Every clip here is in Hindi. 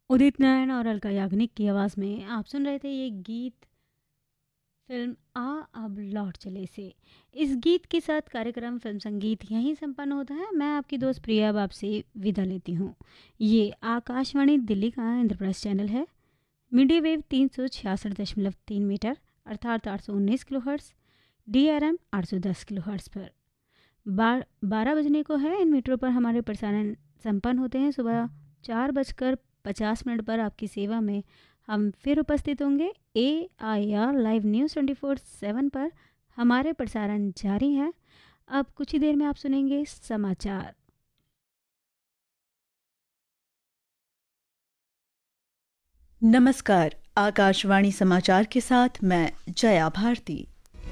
उदित नारायण और अलका याग्निक की आवाज़ में आप सुन रहे थे ये गीत फिल्म आ अब लौट चले से। इस गीत के साथ कार्यक्रम फिल्म संगीत यहीं संपन्न होता है। मैं आपकी दोस्त प्रिया अब आपसे विदा लेती हूँ। ये आकाशवाणी दिल्ली का इंद्रप्रस्थ चैनल है। मीडिया वेव 366.3 मीटर अर्थात 819 किलोहर्ट्ज़, DRM 810 किलोहर्ट्ज़ पर 12 बजने को है। इन मीटरों पर हमारे प्रसारण संपन्न होते हैं। सुबह 4:50 पर आपकी सेवा में हम फिर उपस्थित होंगे। AIR लाइव न्यूज़ 24/7 पर हमारे प्रसारण जारी हैं। अब कुछ ही देर में आप सुनेंगे समाचार। नमस्कार, आकाशवाणी समाचार के साथ मैं जया भारती।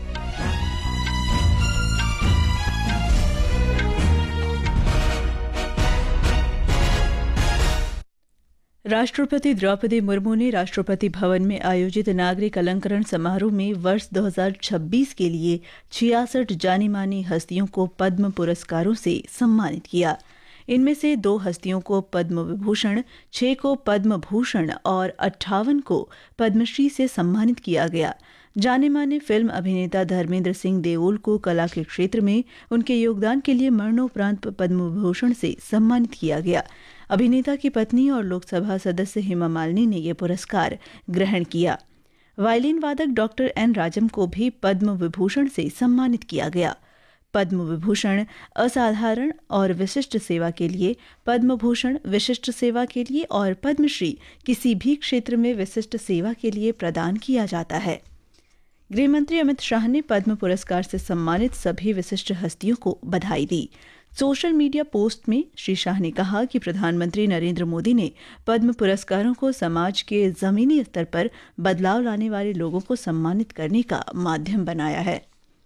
राष्ट्रपति द्रौपदी मुर्मू ने राष्ट्रपति भवन में आयोजित नागरिक अलंकरण समारोह में वर्ष 2026 के लिए 66 जानी मानी हस्तियों को पद्म पुरस्कारों से सम्मानित किया। इनमें से 2 हस्तियों को पद्म विभूषण, 6 को पद्म भूषण और 58 को पद्मश्री से सम्मानित किया गया। जाने माने फिल्म अभिनेता धर्मेंद्र सिंह देओल को कला के क्षेत्र में उनके योगदान के लिए मरणोपरांत पद्म विभूषण से सम्मानित किया गया। अभिनेता की पत्नी और लोकसभा सदस्य हेमा मालिनी ने यह पुरस्कार ग्रहण किया। वायलिन वादक डॉक्टर एन राजम को भी पद्म विभूषण से सम्मानित किया गया। पद्म विभूषण असाधारण और विशिष्ट सेवा के लिए, पद्म भूषण विशिष्ट सेवा के लिए और पद्मश्री किसी भी क्षेत्र में विशिष्ट सेवा के लिए प्रदान किया जाता है। गृहमंत्री अमित शाह ने पद्म पुरस्कार से सम्मानित सभी विशिष्ट हस्तियों को बधाई दी। सोशल मीडिया पोस्ट में श्री शाह ने कहा कि प्रधानमंत्री नरेंद्र मोदी ने पद्म पुरस्कारों को समाज के जमीनी स्तर पर बदलाव लाने वाले लोगों को सम्मानित करने का माध्यम बनाया है।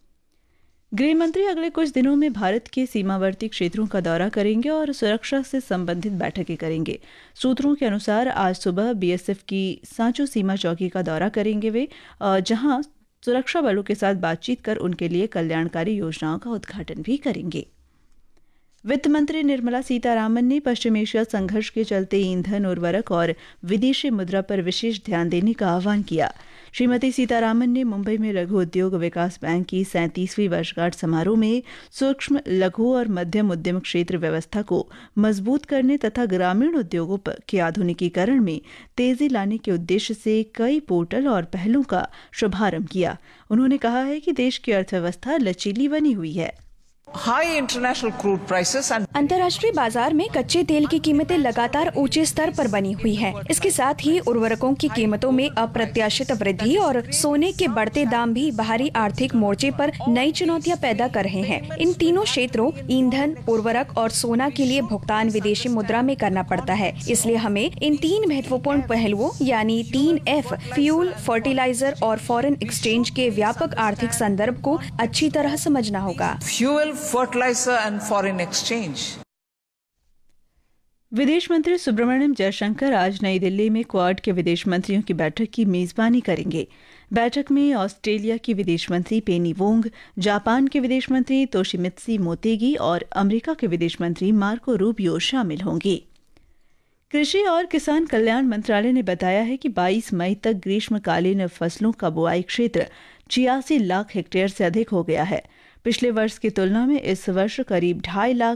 गृहमंत्री अगले कुछ दिनों में भारत के सीमावर्ती क्षेत्रों का दौरा करेंगे और सुरक्षा से संबंधित बैठकें करेंगे। सूत्रों के अनुसार आज सुबह BSF की सांचो सीमा चौकी का दौरा करेंगे वे, जहां सुरक्षा बलों के साथ बातचीत कर उनके लिए कल्याणकारी योजनाओं का उद्घाटन भी करेंगे। वित्त मंत्री निर्मला सीतारामन ने पश्चिम एशिया संघर्ष के चलते ईंधन, उर्वरक और विदेशी मुद्रा पर विशेष ध्यान देने का आह्वान किया। श्रीमती सीतारामन ने मुंबई में लघु उद्योग विकास बैंक की 37वीं वर्षगांठ समारोह में सूक्ष्म, लघु और मध्यम उद्यम क्षेत्र व्यवस्था को मजबूत करने तथा ग्रामीण उद्योगों के आधुनिकीकरण में तेजी लाने के उद्देश्य से कई पोर्टल और पहलों का शुभारंभ किया। उन्होंने कहा है कि देश की अर्थव्यवस्था लचीली बनी हुई है। High international crude prices and अंतर्राष्ट्रीय बाजार में कच्चे तेल की कीमतें लगातार ऊंचे स्तर पर बनी हुई है। इसके साथ ही उर्वरकों की कीमतों में अप्रत्याशित वृद्धि और सोने के बढ़ते दाम भी बाहरी आर्थिक मोर्चे पर नई चुनौतियां पैदा कर रहे हैं। इन तीनों क्षेत्रों ईंधन, उर्वरक और सोना के लिए भुगतान विदेशी मुद्रा में करना पड़ता है। इसलिए हमें इन 3 महत्वपूर्ण पहलुओं यानी 3F फ्यूल, फर्टिलाइजर और फॉरेन एक्सचेंज के व्यापक आर्थिक संदर्भ को अच्छी तरह समझना होगा। fuel, fertilizer and foreign exchange. विदेश मंत्री सुब्रमण्यम जयशंकर आज नई दिल्ली में क्वाड के विदेश मंत्रियों की बैठक की मेजबानी करेंगे। बैठक में ऑस्ट्रेलिया की विदेश मंत्री पेनी वोंग, जापान के विदेश मंत्री तोशिमित्सु मोतेगी और अमेरिका के विदेश मंत्री मार्को रूबियो शामिल होंगे। कृषि और किसान कल्याण मंत्रालय ने बताया है कि 22 मई तक ग्रीष्मकालीन फसलों का बुआई क्षेत्र 86 लाख हेक्टेयर से अधिक हो गया है। पिछले वर्ष की तुलना में इस वर्ष करीब 2.5 लाख